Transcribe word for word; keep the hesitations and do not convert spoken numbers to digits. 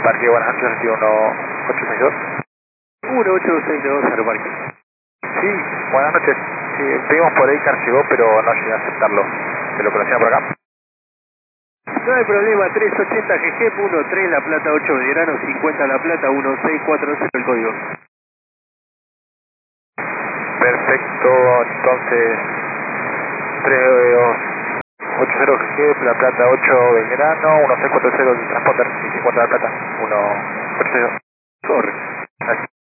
Parque, buenas noches, recibo uno ocho seis dos. uno ocho seis dos, Aeroparque. Sí, buenas noches. Sí, pedimos por ahí, Car llegó, pero no llegué a aceptarlo. ¿Se lo conocían por acá? No hay problema, trescientos ochenta G G, uno tres La Plata, ocho Belgrano, cincuenta La Plata, uno seis cuatro cero el código. Perfecto, entonces tres ocho cero G G, La Plata ocho Belgrano, uno seis cuatro cero el transponder y cincuenta La Plata, uno ocho cero. Corre. Gracias.